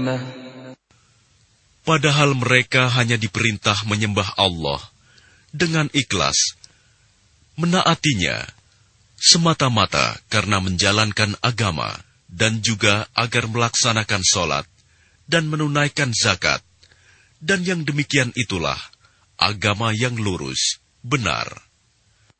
كلمة. Padahal mereka hanya diperintah menyembah Allah dengan ikhlas, menaatinya semata-mata karena menjalankan agama dan juga agar melaksanakan sholat dan menunaikan zakat. Dan yang demikian itulah agama yang lurus, benar.